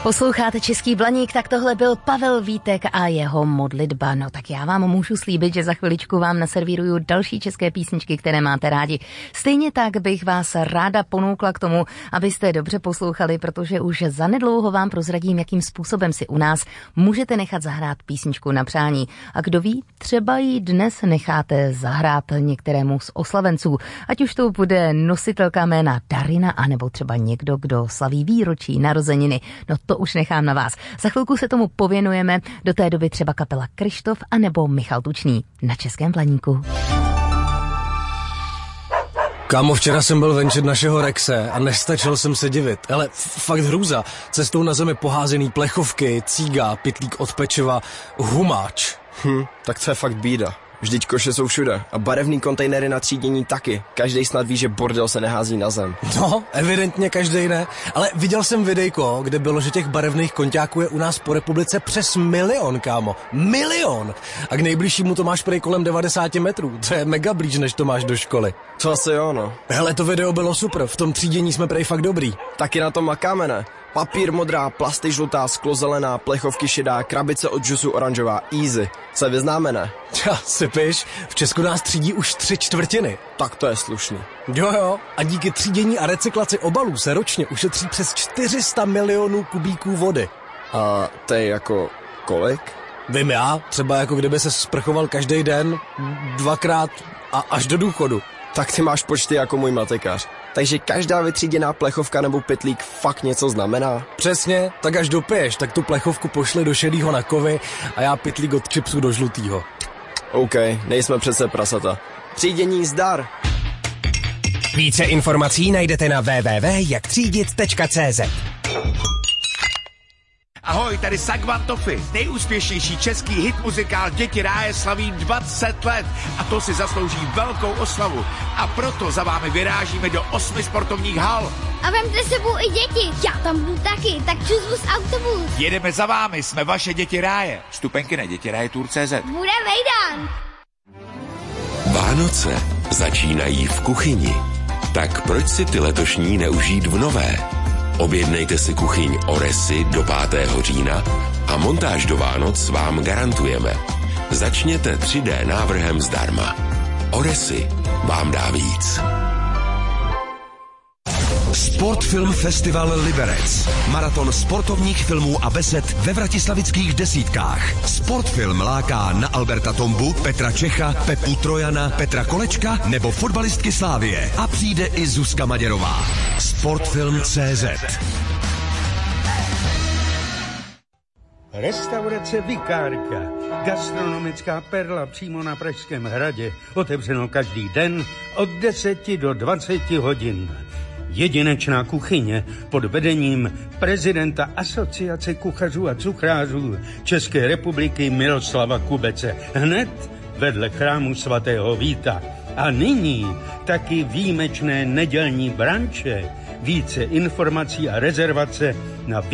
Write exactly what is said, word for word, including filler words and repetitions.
Posloucháte Český Blaník, tak tohle byl Pavel Vítek a jeho modlitba. No tak já vám můžu slíbit, že za chviličku vám naservíruju další české písničky, které máte rádi. Stejně tak bych vás ráda ponoukla k tomu, abyste dobře poslouchali, protože už zanedlouho vám prozradím, jakým způsobem si u nás můžete nechat zahrát písničku na přání. A kdo ví, třeba ji dnes necháte zahrát některému z oslavenců, ať už to bude nositelka jména Darina, anebo třeba někdo, kdo slaví výročí, narozeniny. No to už nechám na vás. Za chvilku se tomu pověnujeme, do té doby třeba kapela Kryštof anebo Michal Tučný na Českém Blaníku. Kámo, včera jsem byl venčet našeho Rexe a nestačil jsem se divit. Ale fakt hrůza. Cestou na zemi poházený plechovky, cíga, pytlík od pečiva, humáč. Hm, tak to je fakt bída. Vždyť koše jsou všude a barevný kontejnery na třídění taky. Každej snad ví, že bordel se nehází na zem. No, evidentně každej ne. Ale viděl jsem videjko, kde bylo, že těch barevných konťáků je u nás po republice přes milion, kámo. Milion! A k nejbližšímu to máš prej kolem devadesát metrů. To je mega blíž, než to máš do školy. To asi jo, no. Hele, to video bylo super. V tom třídění jsme prej fakt dobrý. Taky na tom makáme, ne? Papír modrá, plasty žlutá, sklo zelená, plechovky šedá, krabice od džusu oranžová, easy. Se vyznáme, ne? Tja, sypiš, v Česku nás třídí už tři čtvrtiny. Tak to je slušný. Jo jo, a díky třídění a recyklaci obalů se ročně ušetří přes čtyři sta milionů kubíků vody. A to je jako kolik? Vím já, třeba jako kdyby se sprchoval každý den, dvakrát a až do důchodu. Tak ty máš počty jako můj matikář. Takže každá vytříděná plechovka nebo pytlík fakt něco znamená? Přesně, tak až dopiješ, tak tu plechovku pošli do šedýho na kovy a já pytlík od čipsu do žlutýho. OK, nejsme přece prasata. Třídění zdar! Více informací najdete na w w w tečka jak třídit tečka c z. Ahoj, tady Sagvan Toffy. Nejúspěšnější český hit muzikál Děti ráje slaví dvacet let a to si zaslouží velkou oslavu. A proto za vámi vyrážíme do osmi sportovních hal. A vemte sebou i děti, já tam budu taky, tak čus z autobus. Jedeme za vámi, jsme vaše Děti ráje. Vstupenky na děti ráje tour tečka cé zet. Bude mejdan. Vánoce začínají v kuchyni. Tak proč si ty letošní neužít v nové? Objednejte si kuchyň Oresy do pátého října a montáž do Vánoc vám garantujeme. Začněte tři dé návrhem zdarma. Oresy vám dá víc. Sportfilm Festival Liberec. Maraton sportovních filmů a besed ve vratislavických desítkách. Sportfilm láká na Alberta Tombu, Petra Čecha, Pepu Trojana, Petra Kolečka nebo fotbalistky Slávie. A přijde i Zuzka Maděrová. Sportfilm tečka cé zet. Restaurace Vikárka. Gastronomická perla přímo na Pražském hradě. Otevřeno každý den od deseti do dvaceti hodin. Jedinečná kuchyně pod vedením prezidenta Asociace kuchařů a cukrářů České republiky Miroslava Kubece. Hned vedle chrámu svatého Víta. A nyní taky výjimečné nedělní branče. Více informací a rezervace na